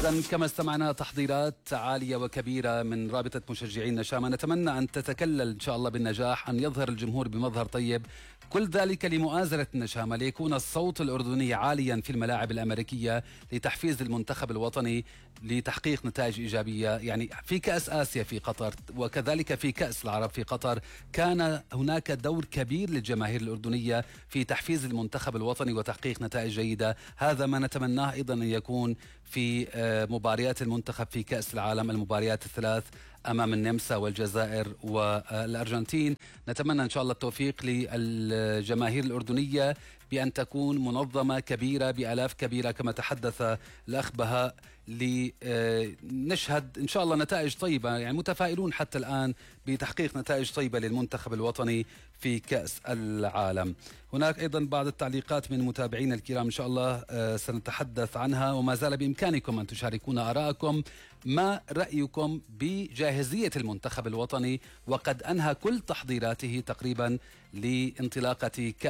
إذن كما استمعنا تحضيرات عالية وكبيرة من رابطة مشجعي النشامة، نتمنى أن تتكلل إن شاء الله بالنجاح، أن يظهر الجمهور بمظهر طيب، كل ذلك لمؤازرة النشامة، ليكون الصوت الأردني عاليا في الملاعب الأمريكية لتحفيز المنتخب الوطني لتحقيق نتائج إيجابية. يعني في كأس آسيا في قطر وكذلك في كأس العرب في قطر كان هناك دور كبير للجماهير الأردنية في تحفيز المنتخب الوطني وتحقيق نتائج جيدة. هذا ما نتمناه أيضا أن يكون في مباريات المنتخب في كأس العالم، المباريات الثلاث أمام النمسا والجزائر والأرجنتين. نتمنى إن شاء الله التوفيق للجماهير الأردنية بأن تكون منظمة كبيرة بآلاف كبيرة كما تحدث الأخ بهاء، لنشهد إن شاء الله نتائج طيبة. يعني متفائلون حتى الآن بتحقيق نتائج طيبة للمنتخب الوطني في كأس العالم. هناك أيضا بعض التعليقات من متابعينا الكرام إن شاء الله سنتحدث عنها، وما زال بإمكانكم أن تشاركونا آراءكم. ما رأيكم بجاهزية المنتخب الوطني وقد أنهى كل تحضيراته تقريبا لانطلاقة